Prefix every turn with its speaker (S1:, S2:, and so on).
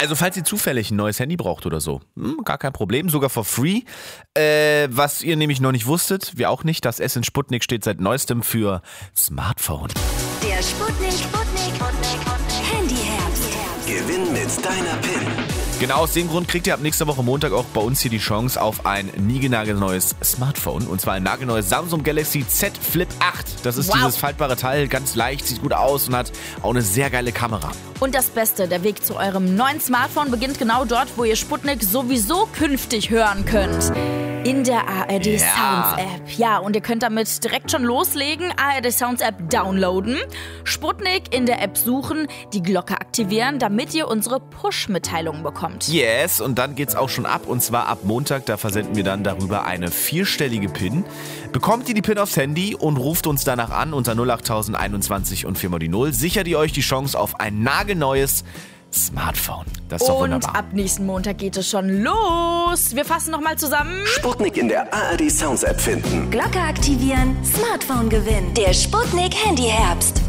S1: Also falls ihr zufällig ein neues Handy braucht oder so, gar kein Problem, sogar for free. Was ihr nämlich noch nicht wusstet, wir auch nicht, das S in Sputnik steht seit neuestem für Smartphone.
S2: Der Sputnik Handyherbst.
S3: Gewinn mit deiner PIN.
S1: Genau aus dem Grund kriegt ihr ab nächster Woche Montag auch bei uns hier die Chance auf ein niegelnagelneues Smartphone. Und zwar ein nagelneues Samsung Galaxy Z Flip 8. Das ist dieses faltbare Teil, ganz leicht, sieht gut aus und hat auch eine sehr geile Kamera.
S4: Und das Beste, der Weg zu eurem neuen Smartphone beginnt genau dort, wo ihr Sputnik sowieso künftig hören könnt. In der ARD Sounds App. Ja, und ihr könnt damit direkt schon loslegen. ARD Sounds App downloaden, Sputnik in der App suchen, die Glocke aktivieren, damit ihr unsere Push-Mitteilungen bekommt.
S1: Yes, und dann geht's auch schon ab. Und zwar ab Montag, da versenden wir dann darüber eine 4-stellige PIN. Bekommt ihr die PIN aufs Handy und ruft uns danach an unter 08021 und 4 mal die 0. Sichert ihr euch die Chance auf ein nagelneues Smartphone. Das ist doch wunderbar.
S4: Und ab nächsten Montag geht es schon los. Wir fassen nochmal zusammen.
S3: Sputnik in der ARD Sounds App finden.
S2: Glocke aktivieren, Smartphone gewinnen. Der Sputnik Handyherbst.